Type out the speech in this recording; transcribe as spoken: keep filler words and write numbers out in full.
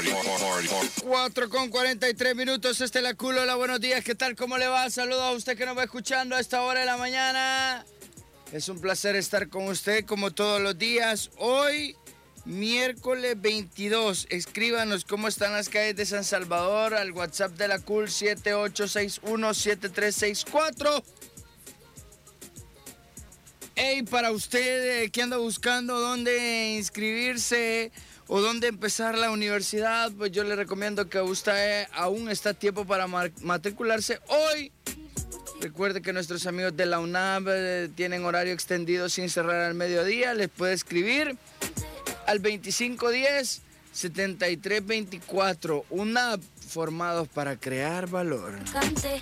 cuatro con cuarenta y tres minutos, este es la culo. Hola, buenos días, ¿qué tal? ¿Cómo le va? Saludos a usted que nos va escuchando a esta hora de la mañana. Es un placer estar con usted como todos los días. Hoy, miércoles veintidós, escríbanos cómo están las calles de San Salvador al WhatsApp de la Cool siete ocho seis uno siete tres seis cuatro. Hey, para usted eh, que anda buscando dónde inscribirse o dónde empezar la universidad, pues yo le recomiendo que usted eh, aún está a tiempo para matricularse hoy. Recuerde que nuestros amigos de la UNAV eh, tienen horario extendido sin cerrar al mediodía. Les puede escribir al veinticinco diez setenta y tres veinticuatro. UNAV, formados para crear valor. Cante,